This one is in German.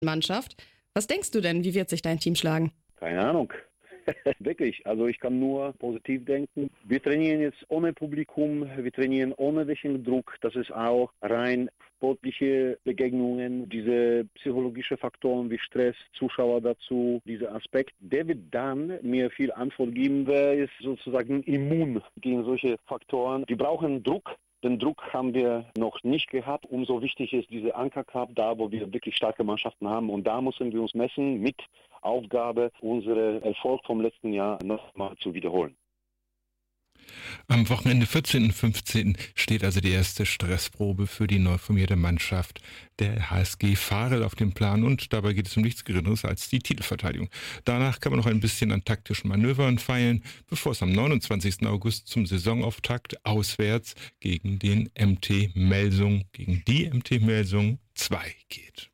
Mannschaft. Was denkst du denn, wie wird sich dein Team schlagen? Keine Ahnung. Wirklich, also ich kann nur positiv denken. Wir trainieren jetzt ohne Publikum, wir trainieren ohne welchen Druck. Das ist auch rein sportliche Begegnungen, diese psychologischen Faktoren wie Stress, Zuschauer dazu, dieser Aspekt, der wird dann mir viel Antwort geben, wer ist sozusagen immun gegen solche Faktoren. Die brauchen Druck. Den Druck haben wir noch nicht gehabt. Umso wichtig ist diese Anker Cup, da wo wir wirklich starke Mannschaften haben. Und da müssen wir uns messen mit Aufgabe, unseren Erfolg vom letzten Jahr nochmal zu wiederholen. Am Wochenende 14. und 15. steht also die erste Stressprobe für die neu formierte Mannschaft der HSG Varel auf dem Plan und dabei geht es um nichts Geringeres als die Titelverteidigung. Danach kann man noch ein bisschen an taktischen Manövern feilen, bevor es am 29. August zum Saisonauftakt auswärts gegen die MT Melsung 2 geht.